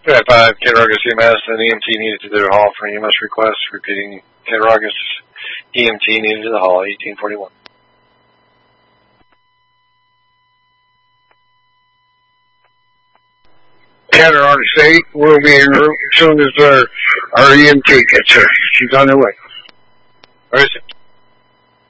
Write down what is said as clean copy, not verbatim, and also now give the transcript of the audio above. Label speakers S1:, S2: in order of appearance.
S1: 5, Cattaraugus EMS, an EMT needed to the hall for EMS request. Repeating, Cattaraugus EMT needed to the hall, 1841.
S2: Cattaraugus 8 will be en route as soon as our EMT gets here. She's on her way.
S1: Where is it?